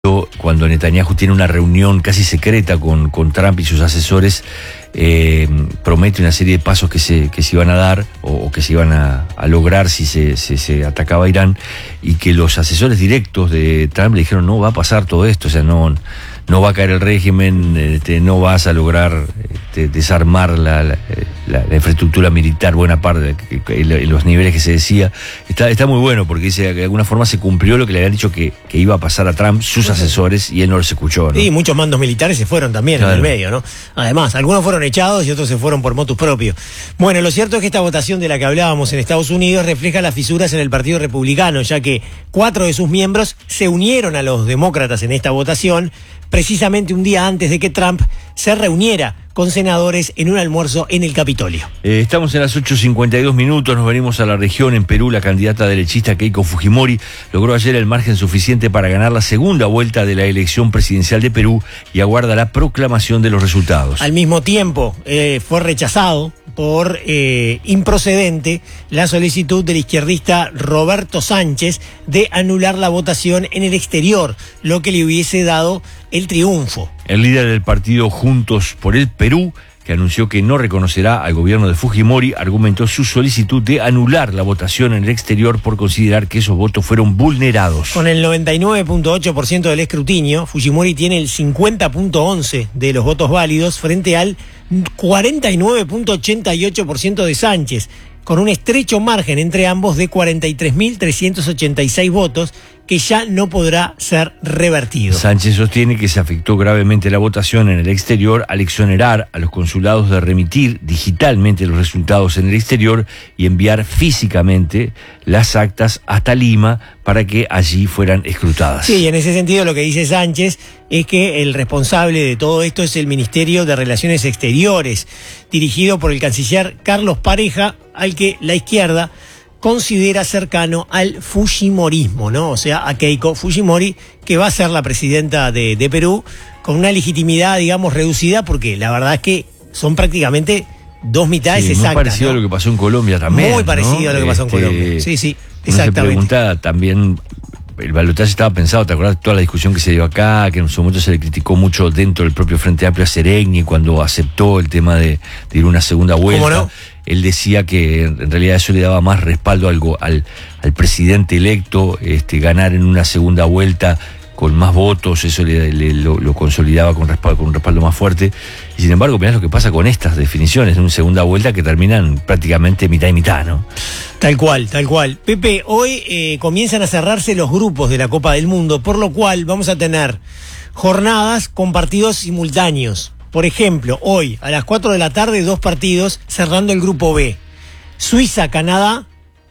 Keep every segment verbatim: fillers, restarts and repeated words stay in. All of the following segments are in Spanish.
Cuando Netanyahu tiene una reunión casi secreta con, con Trump y sus asesores, eh, promete una serie de pasos que se, que se iban a dar o, o que se iban a, a lograr si se, se, se atacaba a Irán, y que los asesores directos de Trump le dijeron: no va a pasar todo esto, o sea, no, no va a caer el régimen, este, no vas a lograr este, desarmar la, la, la, la infraestructura militar, buena parte, en los niveles que se decía. Está, está muy bueno porque dice que de alguna forma se cumplió lo que le habían dicho que, que iba a pasar a Trump, sus asesores, y él no los escuchó, ¿no? Y muchos mandos militares se fueron también, claro, en el medio, ¿no? Además, algunos fueron echados y otros se fueron por motus propio. Bueno, lo cierto es que esta votación de la que hablábamos en Estados Unidos refleja las fisuras en el Partido Republicano, ya que cuatro de sus miembros se unieron a los demócratas en esta votación, precisamente un día antes de que Trump se reuniera con senadores en un almuerzo en el Capitolio. Eh, estamos en las ocho cincuenta y dos minutos, nos venimos a la región. En Perú, la candidata derechista Keiko Fujimori logró ayer el margen suficiente para ganar la segunda vuelta de la elección presidencial de Perú y aguarda la proclamación de los resultados. Al mismo tiempo, eh, fue rechazado por eh, improcedente la solicitud del izquierdista Roberto Sánchez de anular la votación en el exterior, lo que le hubiese dado el triunfo. El líder del partido Juntos por el Perú, que anunció que no reconocerá al gobierno de Fujimori, argumentó su solicitud de anular la votación en el exterior por considerar que esos votos fueron vulnerados. Con el noventa y nueve punto ocho por ciento del escrutinio, Fujimori tiene el cincuenta punto once por ciento de los votos válidos frente al cuarenta y nueve punto ochenta y ocho por ciento de Sánchez, con un estrecho margen entre ambos de cuarenta y tres mil trescientos ochenta y seis votos que ya no podrá ser revertido. Sánchez sostiene que se afectó gravemente la votación en el exterior al exonerar a los consulados de remitir digitalmente los resultados en el exterior y enviar físicamente las actas hasta Lima para que allí fueran escrutadas. Sí, en ese sentido lo que dice Sánchez es que el responsable de todo esto es el Ministerio de Relaciones Exteriores, dirigido por el canciller Carlos Pareja, al que la izquierda considera cercano al fujimorismo, ¿no? O sea, a Keiko Fujimori, que va a ser la presidenta de, de Perú, con una legitimidad, digamos, reducida, porque la verdad es que son prácticamente dos mitades sí, exactas. Muy parecido, ¿no?, a lo que pasó en Colombia también. Muy parecido, ¿no?, a lo que pasó en este, Colombia. Sí, sí, exactamente. exactamente. Se pregunta también, el balotaje estaba pensado, ¿te acordás de toda la discusión que se dio acá? Que en su momento se le criticó mucho dentro del propio Frente Amplio a Seregni cuando aceptó el tema de, de ir a una segunda vuelta. ¿Cómo no? Él decía que en realidad eso le daba más respaldo al, al, al presidente electo, este, ganar en una segunda vuelta con más votos, eso le, le, lo, lo consolidaba con, respaldo, con un respaldo más fuerte. Y sin embargo, mirá lo que pasa con estas definiciones en una segunda vuelta que terminan prácticamente mitad y mitad, ¿no? Tal cual, tal cual. Pepe, hoy eh, comienzan a cerrarse los grupos de la Copa del Mundo, por lo cual vamos a tener jornadas con partidos simultáneos. Por ejemplo, hoy a las cuatro de la tarde, dos partidos cerrando el grupo B. Suiza-Canadá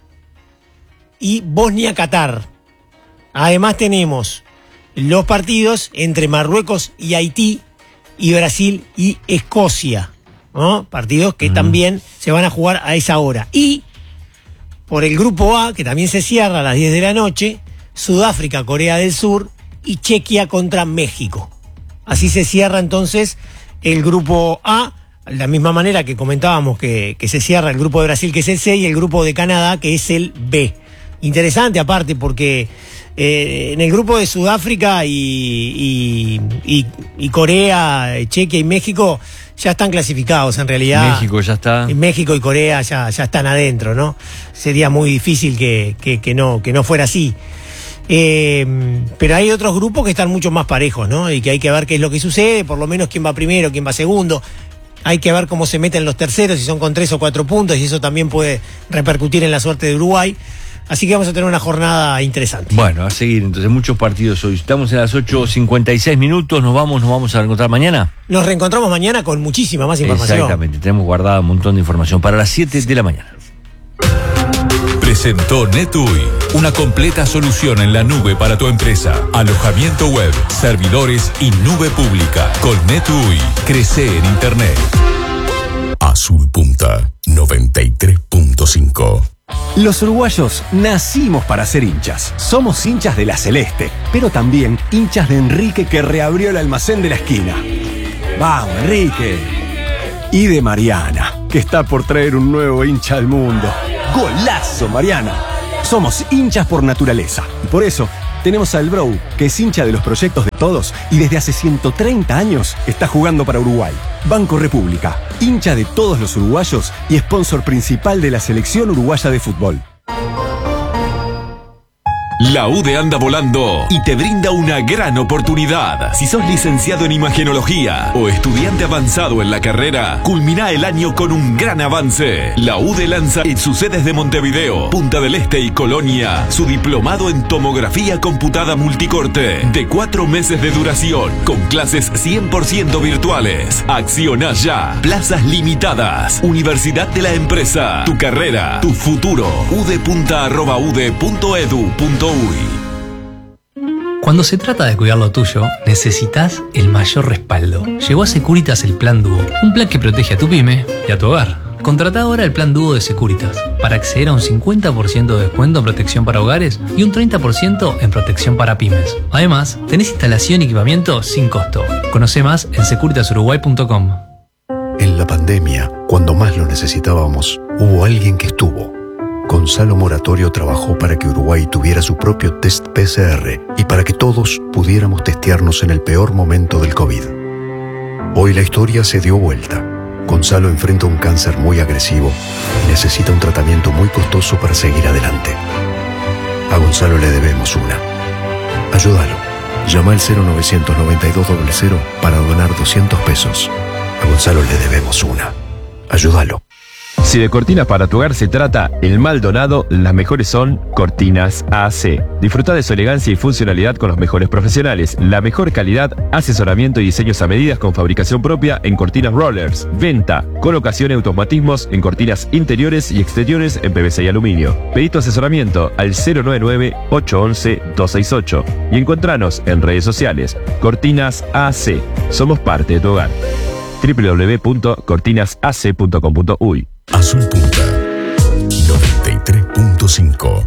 y Bosnia-Qatar. Además tenemos los partidos entre Marruecos y Haití y Brasil y Escocia, ¿no? Partidos que uh-huh. también se van a jugar a esa hora. Y por el grupo A, que también se cierra a las diez de la noche, Sudáfrica, Corea del Sur y Chequia contra México. Así se cierra entonces el grupo A, de la misma manera que comentábamos que, que se cierra el grupo de Brasil, que es el C, y el grupo de Canadá, que es el B. Interesante aparte porque eh, en el grupo de Sudáfrica y, y, y, y Corea, Chequia y México ya están clasificados en realidad. México ya está. México y Corea ya, ya están adentro, ¿no? Sería muy difícil que, que, que, no, que no fuera así. Eh, pero hay otros grupos que están mucho más parejos, ¿no? Y que hay que ver qué es lo que sucede, por lo menos quién va primero, quién va segundo. Hay que ver cómo se meten los terceros, si son con tres o cuatro puntos, y eso también puede repercutir en la suerte de Uruguay. Así que vamos a tener una jornada interesante. Bueno, a seguir, entonces, muchos partidos hoy. Estamos en las ocho cincuenta y seis minutos, nos vamos, nos vamos a reencontrar mañana. Nos reencontramos mañana con muchísima más información. Exactamente, tenemos guardada un montón de información para las siete de la mañana. Presentó NetUI, una completa solución en la nube para tu empresa. Alojamiento web, servidores y nube pública. Con NetUI, crece en Internet. Azul Punta noventa y tres punto cinco. Los uruguayos nacimos para ser hinchas. Somos hinchas de la Celeste, pero también hinchas de Enrique, que reabrió el almacén de la esquina. ¡Vamos, Enrique! Y de Mariana, que está por traer un nuevo hincha al mundo. ¡Golazo, Mariana! Somos hinchas por naturaleza y por eso Tenemos a El Bro, que es hincha de los proyectos de todos y desde hace ciento treinta años está jugando para Uruguay. Banco República, hincha de todos los uruguayos y sponsor principal de la selección uruguaya de fútbol. La U D E anda volando y te brinda una gran oportunidad. Si sos licenciado en imagenología o estudiante avanzado en la carrera, culmina el año con un gran avance. La U D E lanza en sus sedes de Montevideo, Punta del Este y Colonia su diplomado en tomografía computada multicorte de cuatro meses de duración con clases cien por ciento virtuales. Acciona ya. Plazas limitadas. Universidad de la Empresa. Tu carrera, tu futuro. udepunta arroba ude punto edu punto uy. Cuando se trata de cuidar lo tuyo, necesitas el mayor respaldo. Llegó a Securitas el Plan Dúo, un plan que protege a tu pyme y a tu hogar. Contratá ahora el Plan Dúo de Securitas para acceder a un cincuenta por ciento de descuento en protección para hogares y un treinta por ciento en protección para pymes. Además, tenés instalación y equipamiento sin costo. Conoce más en securitas uruguay punto com. En la pandemia, cuando más lo necesitábamos, hubo alguien que estuvo. Gonzalo Moratorio trabajó para que Uruguay tuviera su propio test P C R y para que todos pudiéramos testearnos en el peor momento del COVID. Hoy la historia se dio vuelta. Gonzalo enfrenta un cáncer muy agresivo y necesita un tratamiento muy costoso para seguir adelante. A Gonzalo le debemos una. Ayúdalo. Llama al cero novecientos noventa y dos cero cero para donar doscientos pesos. A Gonzalo le debemos una. Ayúdalo. Si de cortinas para tu hogar se trata, en Maldonado las mejores son Cortinas A C. Disfruta de su elegancia y funcionalidad con los mejores profesionales, la mejor calidad, asesoramiento y diseños a medidas con fabricación propia en cortinas rollers. Venta, colocación y automatismos en cortinas interiores y exteriores en P V C y aluminio. Pedí tu asesoramiento al cero nueve nueve, ocho once, dos seis ocho y encontranos en redes sociales. Cortinas A C. Somos parte de tu hogar. doble u doble u doble u punto cortinas a c punto com punto uy. Azul Punta noventa y tres punto cinco.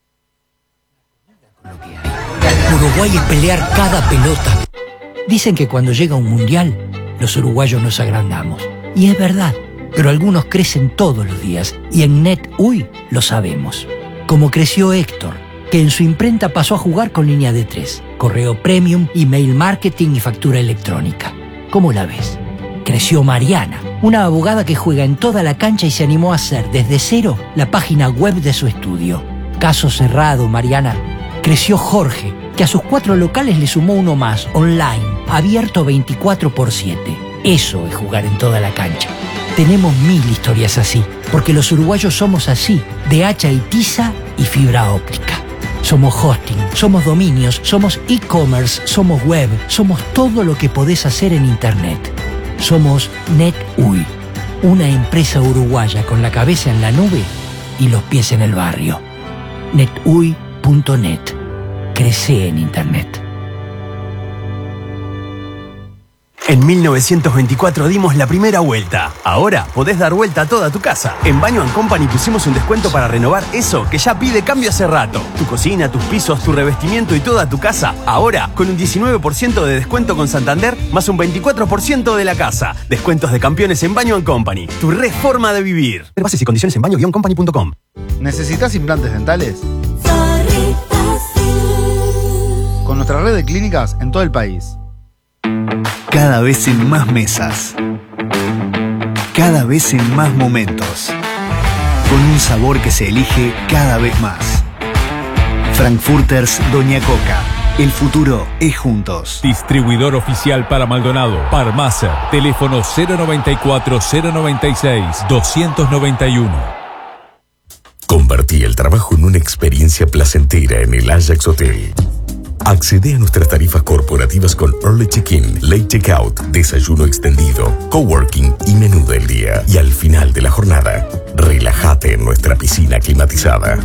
Uruguay es pelear cada pelota. Dicen que cuando llega un mundial, los uruguayos nos agrandamos. Y es verdad, pero algunos crecen todos los días. Y en NetUI lo sabemos. Como creció Héctor, que en su imprenta pasó a jugar con línea de tres. Correo premium, email marketing y factura electrónica. ¿Cómo la ves? Creció Mariana, una abogada que juega en toda la cancha y se animó a hacer desde cero la página web de su estudio. Caso cerrado, Mariana. Creció Jorge, que a sus cuatro locales le sumó uno más, online, abierto veinticuatro por siete. Eso es jugar en toda la cancha. Tenemos mil historias así, porque los uruguayos somos así, de hacha y tiza y fibra óptica. Somos hosting, somos dominios, somos e-commerce, somos web, somos todo lo que podés hacer en internet. Somos NetUI, una empresa uruguaya con la cabeza en la nube y los pies en el barrio. netui punto net. Crece en internet. En mil novecientos veinticuatro dimos la primera vuelta. Ahora podés dar vuelta a toda tu casa. En Baño and Company pusimos un descuento para renovar eso que ya pide cambio hace rato. Tu cocina, tus pisos, tu revestimiento y toda tu casa. Ahora con un diecinueve por ciento de descuento con Santander más un veinticuatro por ciento de la casa. Descuentos de campeones en Baño and Company. Tu reforma de vivir. Bases y condiciones en baño guion company punto com. ¿Necesitas implantes dentales? Con nuestra red de clínicas en todo el país. Cada vez en más mesas. Cada vez en más momentos. Con un sabor que se elige cada vez más. Frankfurters Doña Coca. El futuro es juntos. Distribuidor oficial para Maldonado. Parmacer. Teléfono cero noventa y cuatro, cero noventa y seis, doscientos noventa y uno. Convertí el trabajo en una experiencia placentera en el Ajax Hotel. Accede a nuestras tarifas corporativas con Early Check-in, Late Checkout, desayuno extendido, coworking y menú del día. Y al final de la jornada, relájate en nuestra piscina climatizada.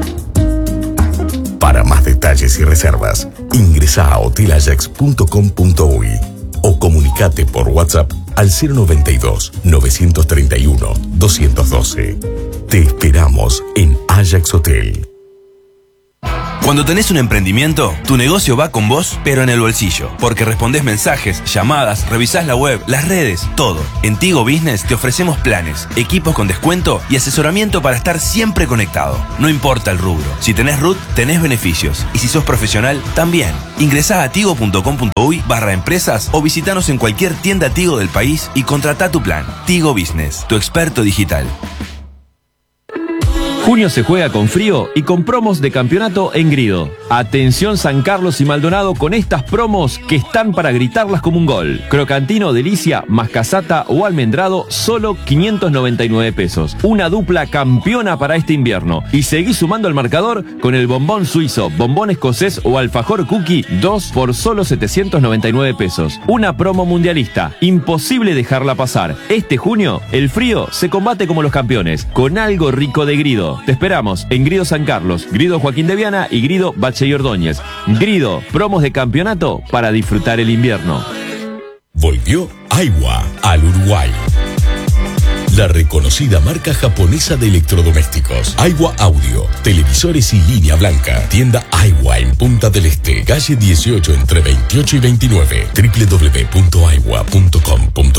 Para más detalles y reservas, ingresa a hotel ajax punto com punto uy o comunicate por WhatsApp al cero noventa y dos, novecientos treinta y uno, doscientos doce. Te esperamos en Ajax Hotel. Cuando tenés un emprendimiento, tu negocio va con vos, pero en el bolsillo. Porque respondés mensajes, llamadas, revisás la web, las redes, todo. En Tigo Business te ofrecemos planes, equipos con descuento y asesoramiento para estar siempre conectado. No importa el rubro. Si tenés R U T, tenés beneficios. Y si sos profesional, también. Ingresá a tigo.com.uy barra empresas o visitanos en cualquier tienda Tigo del país y contratá tu plan. Tigo Business, tu experto digital. Junio se juega con frío y con promos de campeonato en Grido. Atención San Carlos y Maldonado con estas promos que están para gritarlas como un gol. Crocantino, delicia, mascasata o almendrado, solo quinientos noventa y nueve pesos. Una dupla campeona para este invierno. Y seguí sumando al marcador con el bombón suizo, bombón escocés o alfajor cookie, dos por solo setecientos noventa y nueve pesos. Una promo mundialista. Imposible dejarla pasar. Este junio, el frío se combate como los campeones, con algo rico de Grido. Te esperamos en Grido San Carlos, Grido Joaquín de Viana y Grido Bache y Ordóñez. Grido, promos de campeonato para disfrutar el invierno. Volvió Aiwa al Uruguay. La reconocida marca japonesa de electrodomésticos. Aiwa Audio, televisores y línea blanca. Tienda Aiwa en Punta del Este, calle dieciocho entre veintiocho y veintinueve. doble u doble u doble u punto aiwa punto com punto